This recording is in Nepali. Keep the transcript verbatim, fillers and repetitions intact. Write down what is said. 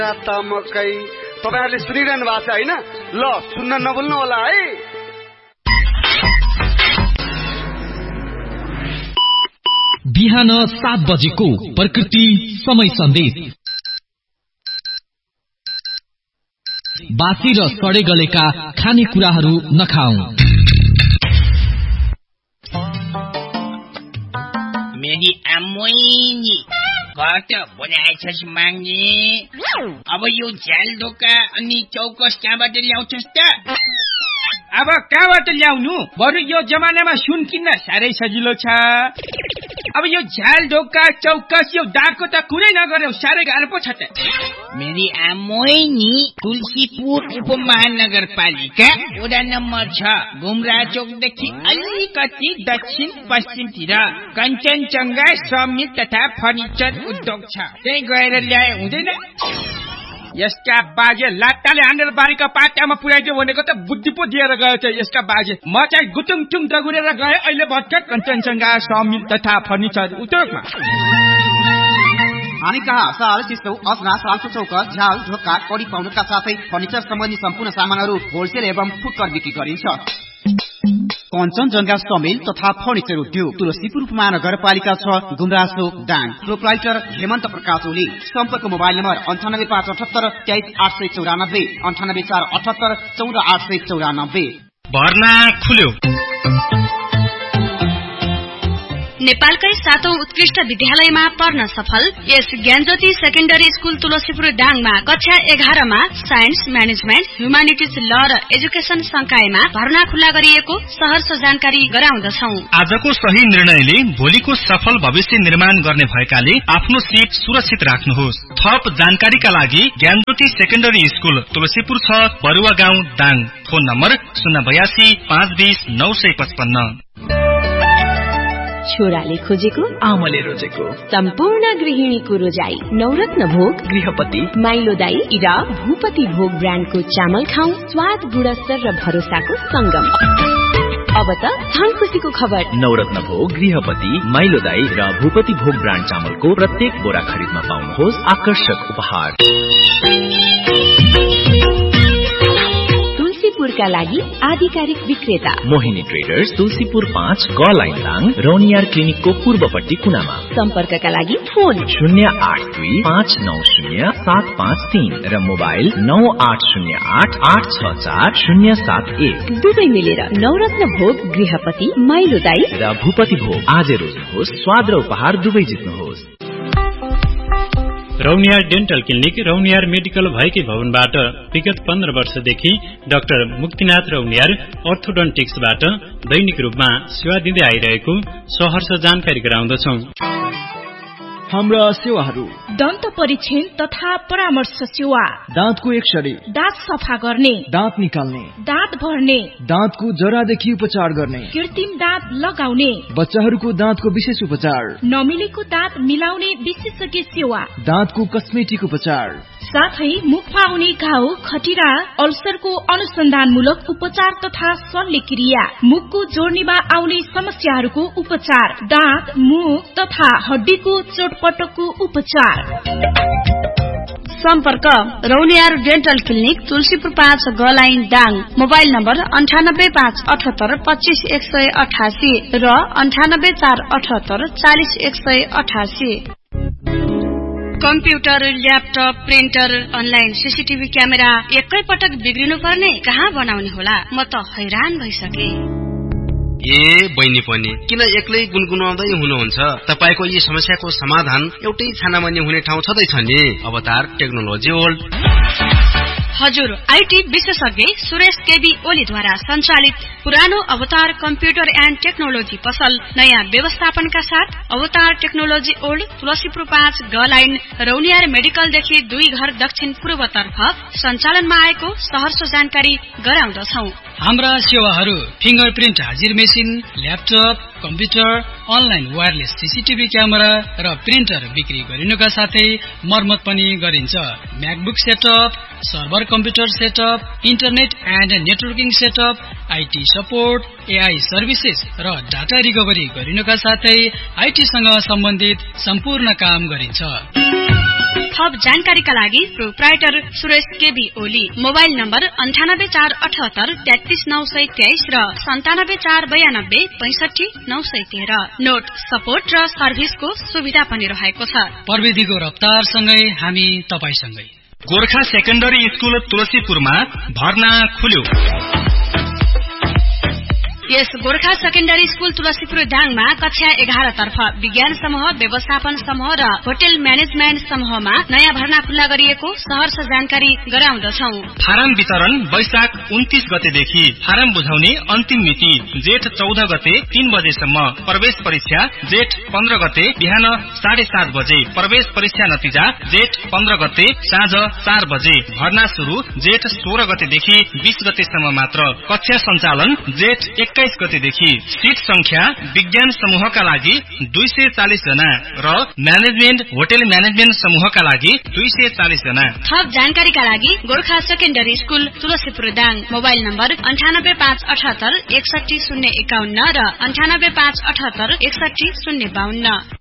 मकै तपाईहरुले सुनिरहनु भएको छ हैन? ल सुन्न नभुल्नु होला है। बिहान सात बजेको प्रकृति समय सन्देश। बासी र सडे गलेका खानेकुराहरू नखाऊ। मेरी आमोइनी कत बनाएछस् माग्ने? अब यो झ्याल ढोका अनि चौकस कहाँबाट ल्याउँछस् त? अब कहाँबाट ल्याउनु? बरु यो जमानामा सुन किन्न साह्रै सजिलो छ। अब यो झ्याल ढोका चौकस यो दागको त कुरै नगर्यो, साह्रै गाह्रो पो छ त। मेरी आमोइनी तुलसीपुर उपमहानगरपालिका वडा नम्बर छ, गुमरा चौकदेखि अलिकति दक्षिण पश्चिमतिर कञ्चनजङ्घा समिल तथा फर्निचर उद्योग छ। त्यही गएर ल्याए हुँदैन? यसका बाजे लाट्टाले हानेर बारीका पाटामा पुर्याइदियो भनेको त बुद्धि पो दिएर गयो त यसका बाजे। म चाहिँ गुटुङटुङ दगुरेर गए अहिले भर्खर कञ्चनजङ्घा समिल तथा फर्निचर उद्योगमा। हामी कहाँ साल सिस्टौ असना सालको चौक झ्याल ढोका कडी पाउडरका साथै फर्निचर सम्बन्धी सम्पूर्ण सामानहरू होलसेल एवं फुटकर बिक्री गरिन्छ। कञ्चनजङ्घा समिल तथा फर्निचर उद्योग तुलसीपुर उपमहानगरपालिका छ, गुमरासो दाङ। प्रोप्राइटर हेमन्त प्रकाश ओली। सम्पर्क मोबाइल नम्बर अन्ठानब्बे पाँच अठहत्तर तेइस आठ सय चौरानब्बे अन्ठानब्बे चार अठहत्तर चौध आठ सय चौरानब्बे। भर्ना खुल्यो। नेपालकै सातौं उत्कृष्ट विद्यालयमा पढ्न सफल यस ज्ञानज्योति सेकेन्डरी स्कुल तुलसीपुर दाङमा कक्षा एघारमा साइन्स, म्यानेजमेन्ट, ह्युमानिटिज, ल र एजुकेसन संकायमा भर्ना खुल्ला गरिएको सहर्ष जानकारी गराउँदछौं। आजको सही निर्णयले भोलिको सफल भविष्य निर्माण गर्ने भएकाले आफ्नो सीट सुरक्षित राख्नुहोस्। थप जानकारीका लागि ज्ञानज्योति सेकेन्डरी स्कुल तुलसीपुर छ, बरुवा गाउँ दाङ। फोन नम्बर शून्य बयासी पाँच बीस नौ सय पचपन्न। छोराले खोजेको आमाले रोजेको सम्पूर्ण गृहिणीको रोजाई नवरत्न भोग गृहपति माइलो दाई र भूपति भोग ब्रान्डको चामल खाऊ। स्वाद, गुणस्तर र भरोसाको संगम। अब त धन खुसीको खबर। नवरत्न भोग, गृहपति, माइलो दाई र भूपति भोग ब्रान्ड चामलको प्रत्येक बोरा खरिदमा पाउनुहोस् आकर्षक उपहार। तुलसीपुरका लागि आधिकारिक विक्रेता मोहिनी ट्रेडर्स, तुलसीपुर पाँच ग लाइन दाङ, रौनियार क्लिनिकको पूर्वपट्टि कुनामा। सम्पर्कका लागि फोन शून्य आठ दुई पाँच नौ शून्य सात पाँच तीन र मोबाइल नौ आठ शून्य आठ आठ छ चार शून्य सात एक। दुवै मिलेर नवरत्न भोग, गृहपति, माइलो दाई र भूपति भोग आजै रोज्नुहोस्। स्वाद र उपहार दुवै जित्नुहोस्। Rauniyar dental clinic Rauniyar medical भएकै भवनबाट विगत पन्ध्र वर्षदेखि डाक्टर मुक्तिनाथ रौनियार अर्थोडन्टिक्सबाट दैनिक रूपमा सेवा दिँदै आइरहेको सहर्ष जानकारी गराउँदछौं। हाम्रा सेवाहरू: दन्त परीक्षण तथा परामर्श सेवा, दाँतको एक्सरे, दाँत सफा गर्ने, दाँत निकाल्ने, दाँत भर्ने, दाँतको जरादेखि उपचार गर्ने, कृत्रिम दाँत लगाउने, बच्चाहरूको दाँतको विशेष उपचार, नमिलेको दाँत मिलाउने विशेषज्ञ सेवा, दाँतको कस्मेटिक उपचार, साथै मुखमा हुने घाउ, खटिरा, अल्सरको अनुसन्धानमूलक उपचार तथा शल्यक्रिया, मुखको जोड्नीमा आउने समस्याहरूको उपचार, दाँत, मुख तथा हड्डीको चोटपटकको उपचार। सम्पर्क रौनियार डेन्टल क्लिनिक तुलसीपुर पाँच ग लाइन दाङ। मोबाइल नम्बर अन्ठानब्बे पाँच अठहत्तर पच्चीस एक सय अठासी र अन्ठानब्बे चार अठहत्तर चालिस एक सय अठासी। Computer, laptop, printer, online CCTV camera एकै पटक बिग्रिनु पर्ने? कहाँ बनाउने होला? म त हैरान भइसके। ए बहिनी पनि किन एक्लै गुनगुनाउँदै हुनुहुन्छ? तपाईको यी समस्याको समाधान एउटै छानामा हुने ठाउँ छँदैछ नि, अवतार टेक्नोलोजी वर्ल्ड। हजुर, आईटी विशेषज्ञ सुरेश केबी ओलीद्वारा सञ्चालित पुरानो अवतार कम्प्युटर एन्ड टेक्नोलोजी पसल नयाँ व्यवस्थापनका साथ अवतार टेक्नोलोजी ओल्ड तुलसीपुर पाँच ग लाइन रौनियार मेडिकलदेखि दुई घर दक्षिण पूर्वतर्फ सञ्चालनमा आएको सहर्ष जानकारी गराउँदछौ। हाम्रा सेवाहरू फिंगरप्रिन्ट हाजिर machine, laptop, computer, online wireless CCTV camera र प्रिन्टर बिक्री गरिनुका साथै मर्मत पनि गरिन्छ। MacBook setup, server computer setup, internet and networking setup, IT support, AI services र डाटा रिकभरी गरिनुका साथै आईटीसँग सम्बन्धित सम्पूर्ण काम गरिन्छ। थप जानकारीका लागि proprietor Suresh KB Oli. Mobile number अन्ठानब्बे चार अठहत्तर तेत्तीस नौ सय तेइस र सन्तानब्बे चार बयानब्बे पैंसठी नौ सय तेह्र। नोट सपोर्ट र सर्भिसको सुविधा पनि रहेको छ। प्रविधिको रफ्तारसँगै हामी तपाईसँगै। गोर्खा सेकेन्डरी स्कुल तुलसीपुरमा भर्ना खुल्यो। यस गोर्खा सेकेन्डरी स्कुल तुलसीपुर दाङमा कक्षा एघार तर्फ विज्ञान समूह, व्यवस्थापन समूह र होटल म्यानेजमेन्ट समूहमा नयाँ भर्ना खुल्ला गरिएको सहर्ष जानकारी गराउँदछौ। फारम वितरण वैशाख उन्तीस गतेदेखि। फारम बुझाउने अन्तिम मिति जेठ चौध गते तीन बजेसम्म। प्रवेश परीक्षा जेठ पन्ध्र गते बिहान साढे सात बजे। प्रवेश परीक्षा नतिजा जेठ पन्ध्र गते साँझ चार बजे। भर्ना शुरू जेठ सोह्र गतेदेखि बीस गतेसम्म मात्र। कक्षा सञ्चालन जेठ एक्काइस गतेदेखि। सीट संख्या विज्ञान समूहका लागि दुई सय चालिस जना र म्यानेजमेन्ट होटल म्यानेजमेन्ट समूहका लागि दुई सय चालिस जना। थप जानकारीका लागि Gorkha secondary school Tulsipur Dang. Mobile number अन्ठानब्बे पाँच अठहत्तर एकसठी शून्य एकाउन्न र अन्ठानब्बे पाँच अठहत्तर एकसठी शून्य बाहन्न।